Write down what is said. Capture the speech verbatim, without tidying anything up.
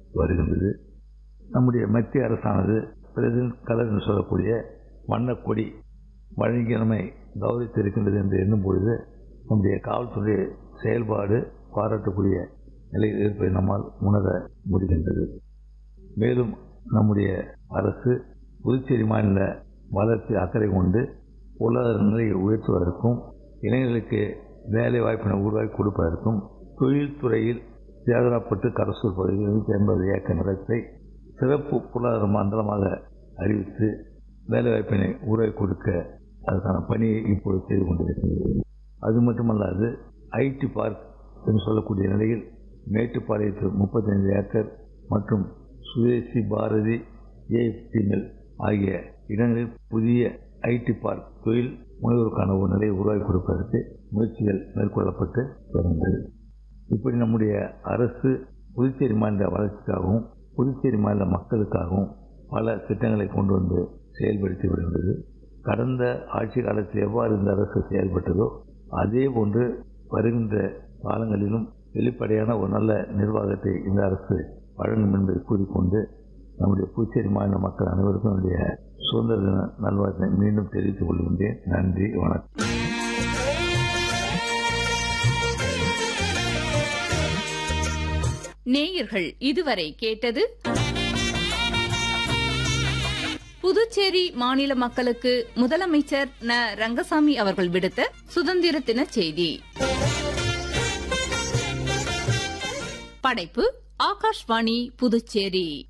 வருகின்றது. நம்முடைய மத்திய அரசானது பிரசிடென்ட் கலர் என்று சொல்லக்கூடிய வண்ணக்கொடி வழங்கி நம்மை கௌரவித்திருக்கின்றது என்று எண்ணும் பொழுது நம்முடைய காவல்துறை செயல்பாடு பாராட்டக்கூடிய நிலையில் இருப்பதை நம்மால் உணர முடிகின்றது. மேலும் நம்முடைய அரசு புதுச்சேரி மாநில வளர்ச்சி அக்கறை கொண்டு பொருளாதார நிலையை உயர்த்துவதற்கும் இளைஞர்களுக்கு வேலை வாய்ப்பினை உருவாக்கி கொடுப்பதற்கும் தொழில்துறையில் சேதனப்பட்டு கரசூர் பகுதியில் நூற்றி ஐம்பது ஏக்கர் நிலத்தை சிறப்பு பொருளாதார மண்டலமாக அறிவித்து வேலைவாய்ப்பினை உருவாக்கி கொடுக்க அதற்கான பணியை இப்போது செய்து கொண்டிருக்கிறது. அது மட்டுமல்லாது ஐடி பார்க் என்று சொல்லக்கூடிய நிலையில் மேட்டுப்பாளையத்தில் முப்பத்தி ஐந்து ஏக்கர் மற்றும் சுதேசி பாரதி ஏஎஃப்டி மில் ஆகிய இடங்களில் புதிய ஐடி பார்க் தொழில் முனைவோருக்கான ஒரு நிலையை உருவாக்கி கொடுப்பதற்கு முயற்சிகள் மேற்கொள்ளப்பட்டு வருகிறது. இப்படி நம்முடைய அரசு புதுச்சேரி மாநில வளர்ச்சிக்காகவும் புதுச்சேரி மாநில மக்களுக்காகவும் பல திட்டங்களை கொண்டு வந்து செயல்படுத்தி வருகின்றது. கடந்த ஆட்சி காலத்தில் எவ்வாறு இந்த அரசு செயல்பட்டதோ அதே போன்று வருகின்ற காலங்களிலும் வெளிப்படையான ஒரு நல்ல நிர்வாகத்தை இந்த அரசு வழங்கும் என்பதை கூறிக்கொண்டு நம்முடைய புதுச்சேரி மாநில மக்கள் அனைவருக்கும் என்னுடைய சுதந்திர தின நல்வாழ்த்தை மீண்டும் தெரிவித்துக் கொள்கின்றேன். நன்றி, வணக்கம். நேயர்கள் இதுவரை கேட்டது புதுச்சேரி மாநில மக்களுக்கு முதலமைச்சர் ந ரங்கசாமி அவர்கள் விடுத்த சுதந்திர தின செய்தி. படைப்பு ஆகாஷ்வாணி புதுச்சேரி.